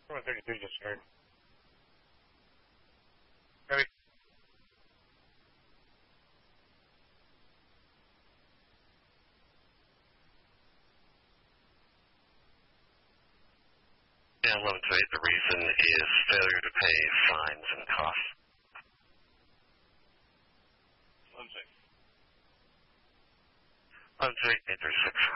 133 just heard. Heavy. Yeah, 1128, the reason is failure to pay fines and costs. 128. 1128, 836.